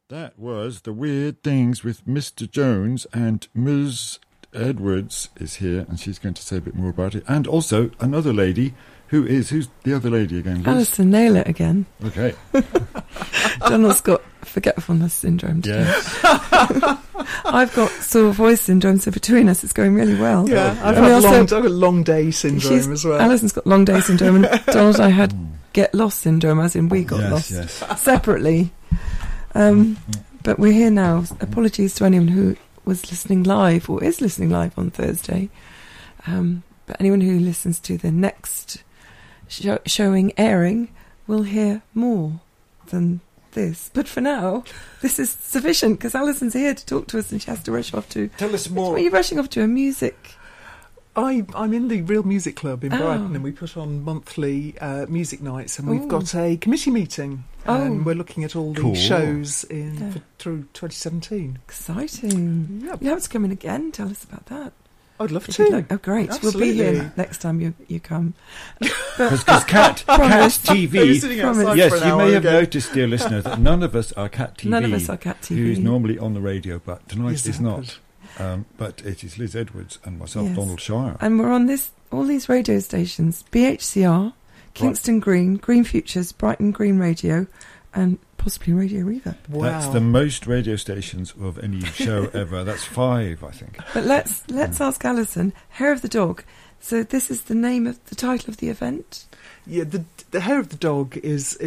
That was The Weird Things with Mr. Jones, and Ms. Edwards is here, and she's going to say a bit more about it. And also another lady who's the other lady again, Liz? Alison, nail it again. Okay. Donald's got forgetfulness syndrome today. Yes. I've got sore voice syndrome, so between us it's going really well. Yeah, I've got long day syndrome as well. Alison's got long day syndrome, and Donald and I had get lost syndrome, as in we got lost separately. But we're here now. Apologies to anyone who was listening live or is listening live on Thursday. But anyone who listens to the next airing will hear more than this. But for now, this is sufficient because Alison's here to talk to us and she has to rush off to... Tell us more. Are you rushing off to a music... I'm in the Real Music Club in Brighton, and we put on monthly music nights, and we've got a committee meeting, and we're looking at all the shows through 2017. Exciting! Yep. You have to come in again. Tell us about that. I'd love to. Oh, great! Absolutely. We'll be here next time you come. Because Cat TV. Yes, you may have noticed, dear listener, that none of us are Cat TV. None of us are Cat TV. Who's normally on the radio, but tonight is not. But it is Liz Edwards and myself, Donald Shire. And we're on all these radio stations: BHCR, Kingston Green, Green Futures, Brighton Green Radio, and possibly Radio Reverb. Wow. That's the most radio stations of any show ever. That's 5, I think. But let's ask Alison. Hair of the Dog. So this is the name of the title of the event. Yeah, the Hair of the Dog is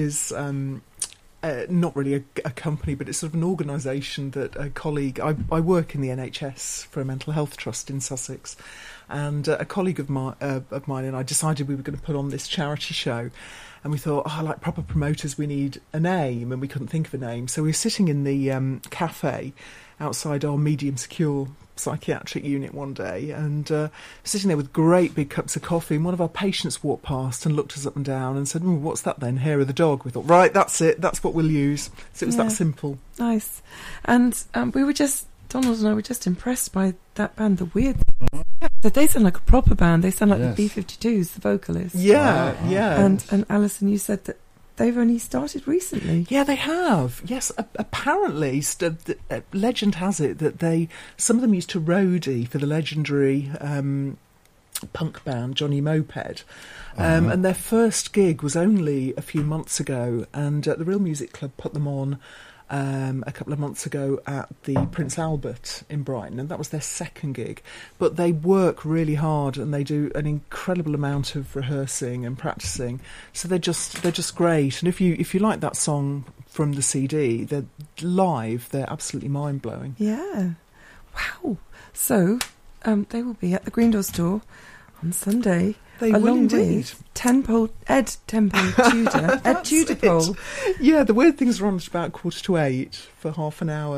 not really a company, but it's sort of an organisation that a colleague... I work in the NHS for a mental health trust in Sussex, and a colleague of mine and I decided we were going to put on this charity show, and we thought, like proper promoters, we need a name, and we couldn't think of a name. So we were sitting in the cafe outside our medium secure psychiatric unit one day, and sitting there with great big cups of coffee, and one of our patients walked past and looked us up and down and said, what's that then? Hair of the Dog. We thought, right, that's it, that's what we'll use. So it was that simple. Nice. And Donald and I were just impressed by that band, The Weird. That they sound like a proper band. They sound like the B-52s, the vocalists. Yeah. And Alison, you said that they've only started recently. Yeah, they have. Yes, apparently, legend has it that some of them used to roadie for the legendary punk band Johnny Moped, and their first gig was only a few months ago, and the Real Music Club put them on a couple of months ago at the Prince Albert in Brighton, and that was their second gig. But they work really hard, and they do an incredible amount of rehearsing and practicing. So they're just great. And if you like that song from the CD, they're live. They're absolutely mind blowing. Yeah, wow. So they will be at the Green Door store on Sunday. They will indeed. With Ed Tudor. Ed Tudor Pole. Yeah, the Weird Things are on at about 7:45 for half an hour.